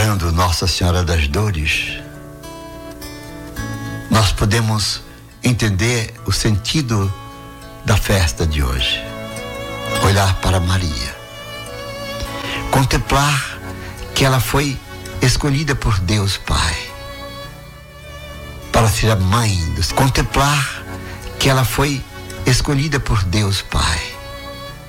contemplando Nossa Senhora das Dores, nós podemos entender o sentido da festa de hoje. Olhar para Maria, contemplar que ela foi escolhida por Deus Pai para ser a mãe dos... Contemplar que ela foi escolhida por Deus Pai